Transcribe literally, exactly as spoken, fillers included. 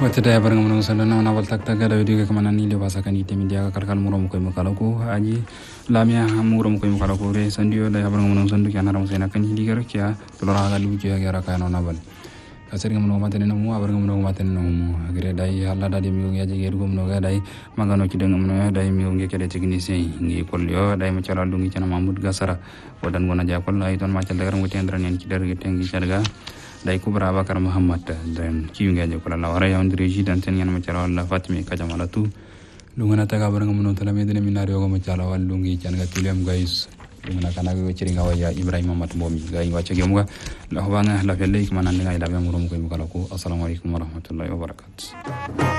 Watida barang menung sandana na wal tak taga da video kamana ni le basa kan ite media karkal muram ko mukalaku aji lamia muram ko mukalaku re sandio da barang menung sandu kan haram sena kan hidigar kya tulora ga lu kya gara kan ona bal kasir ngam no matene no mu barang menung matene no mu agre dai halla da mi ngi aji geru gum no ga dai magano ki dengam no dai mi ngi kede technicien ngi kolyo dai ma chala dungi chana mamud gasara wadan gona ja kol ay ton ma chala garam ko tendran en ki der gi tengi charga dai kubra bakar muhammad dan kiunga je kula lawara ya ndiri dan ten yan macala wala fatimi ka jamala tu lungana taga baranga muno tala medene minario go macala wal lungi can ga tulem guys lungana kana go ciringa waya ibrahim mamat bomi gai wacha gemuga la hobanga la felle ikmana ngai la be murum ko mi kala ko assalamu alaikum warahmatullahi wabarakatuh